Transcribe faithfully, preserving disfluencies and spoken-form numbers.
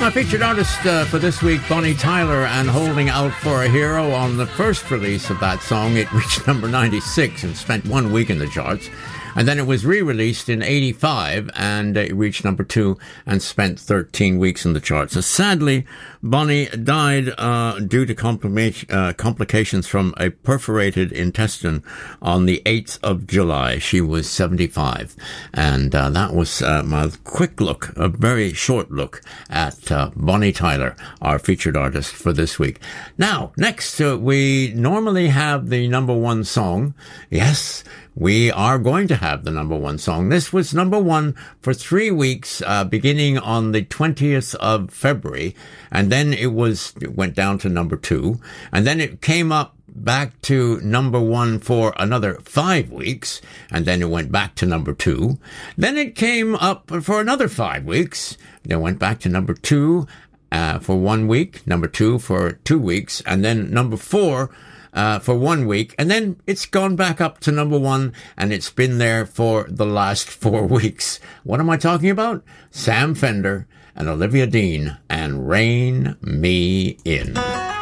my featured artist uh, for this week, Bonnie Tyler, and Holding Out for a Hero. On the first release of that song, it reached number ninety-six and spent one week in the charts. And then it was re-released in eighty-five, and it reached number two and spent thirteen weeks in the charts. So sadly, Bonnie died uh, due to complica- uh, complications from a perforated intestine on the eighth of July. She was seventy-five. And uh, that was uh, my quick look, a very short look at uh, Bonnie Tyler, our featured artist for this week. Now, next, uh, we normally have the number one song. Yes, we are going to have the number one song. This was number one for three weeks, uh, beginning on the twentieth of February. And then it was, it went down to number two. And then it came up back to number one for another five weeks. And then it went back to number two. Then it came up for another five weeks. Then went back to number two, uh, for one week, number two for two weeks. And then number four, Uh, for one week, and then it's gone back up to number one, and it's been there for the last four weeks. What am I talking about? Sam Fender and Olivia Dean and Rain Me In.